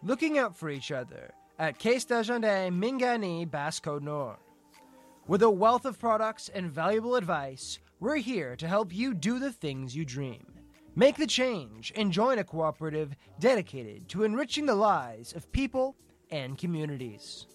looking out for each other at Caisse d'Agenda Mingani Basse Côte Nord. With a wealth of products and valuable advice, we're here to help you do the things you dream. Make the change and join a cooperative dedicated to enriching the lives of people and communities.